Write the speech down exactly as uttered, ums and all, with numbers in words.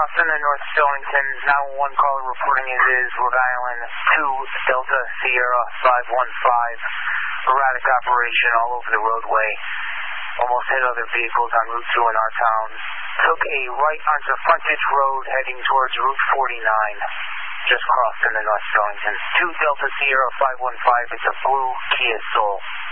crossing the North Stonington, now one caller reporting it is Rhode Island two Delta Sierra five one five. Erratic operation all over the roadway. Almost hit other vehicles on Route two in our town. Took a right onto Frontage Road heading towards Route forty-nine. Just crossing the North Stonington. two Delta Sierra five one five. It's a blue Kia Soul.